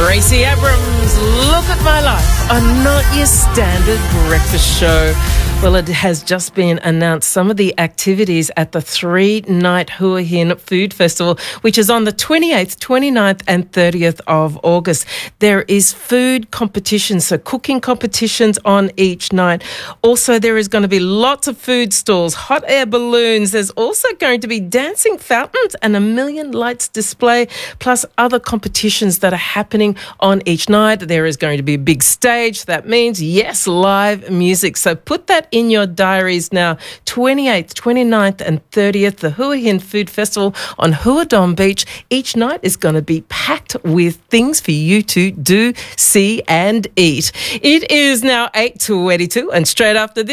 Gracie Abrams, Look at My Life on Not Your Standard Breakfast Show. Well, it has just been announced some of the activities at the 3-night Hua Hin Food Festival, which is on the 28th, 29th and 30th of August. There is food competitions, so cooking competitions on each night. Also, there is going to be lots of food stalls, hot air balloons. There's also going to be dancing fountains and a million lights display, plus other competitions that are happening on each night. There is going to be a big stage. That means, yes, live music. So put that in your diaries now. 28th, 29th and 30th, the Hua Hin Food Festival on Hua Dong Beach. Each night is going to be packed with things for you to do, see and eat. It is now 8:22 and straight after this,